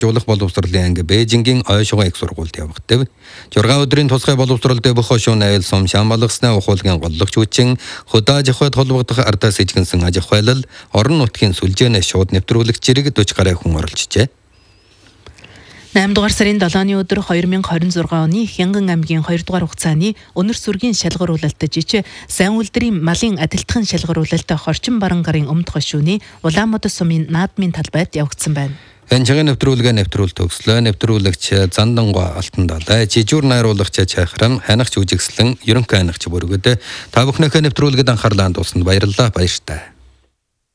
жуулах боловсролын анги Бээжингийн ойшгоо их сургуульд явагдав. 6 өдрийн тусгай боловсролд бөх хошуун айл сум шамбалгасны ухуулгын голлогч хүчин хөдөө аж ахуйд холбогдох ардаас ижигэнсэн аж ахуйлал орон нутгийн сүлжээнэ шууд нэвтрүүлэгч зэрэг 40 гаруй хүн оролцжээ. 8 дугаар сарын 7-ны өдөр 2026 оны Хянган аймгийн 2 дугаар хугацааны өнөр сүргийн шалгаруулалт жижиг сайн үлдрийн малын адилтхан шалгаруулалт хорчин баран гарын өмнөд хошууны Улаанмод сумын наадмын талбайд явагдсан байна. Энчгийн нэвтрүүлгээ нэвтрүүл төгслөө нэвтрүүлэгч Зандангуй Алтан далай жижүүр найруулагч Чайхран ханагч үжигслэн ерөнхий ханагч бүргэд та бүхнийхээ нэвтрүүлгэд анхаарлаа хандуулсанд баярлалаа баяртай.